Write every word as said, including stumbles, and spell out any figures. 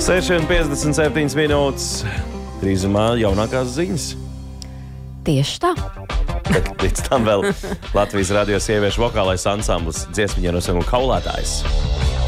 seši un piecdesmit septiņas minūtes. Drīzumā jaunākās ziņas. Tieši tā. Bet līdz tam vēl Latvijas radio sieviešu vokālais ansamblis dziesmiņa nosaukumu Kaulētājs.